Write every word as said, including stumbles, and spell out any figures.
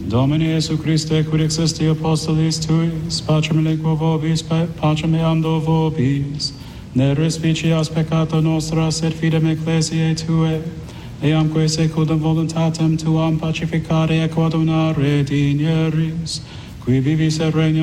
Domine Iesu Christe, quid existi apostolis tuis, pacem elenquo vobis, pacem eando vobis, ne respicias peccata nostra, sed fidem ecclesiae Tue, eamque secundum voluntatem Tuam pacificare et coadunare digneris, qui vivis et regnum